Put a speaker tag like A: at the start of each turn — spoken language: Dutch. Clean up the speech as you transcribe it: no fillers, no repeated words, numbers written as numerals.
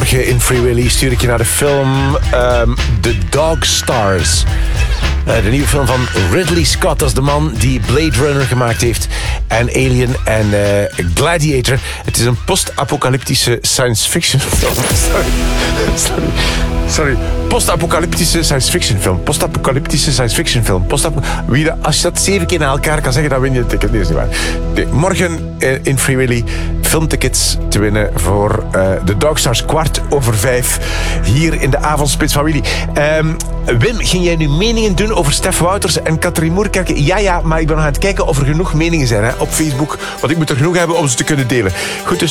A: Morgen in Free Willy stuur ik je naar de film The Dog Stars. De nieuwe film van Ridley Scott. Dat is de man die Blade Runner gemaakt heeft. En Alien en Gladiator. Het is een post-apocalyptische science fiction film. Sorry. Post-apocalyptische science fiction film. Post-apocalyptische science fiction film. Als je dat 7 keer na elkaar kan zeggen, dan win je het ticket. Nee, is niet waar. Nee, morgen in Free Willy filmtickets te winnen voor de Dog Stars 5:15 hier in de avondspits van Willy. Wim, ging jij nu meningen doen over Stef Wouters en Catherine Moerkerke? Ja, maar ik ben nog aan het kijken of er genoeg meningen zijn op Facebook. Want ik moet er genoeg hebben om ze te kunnen delen. Goed, dus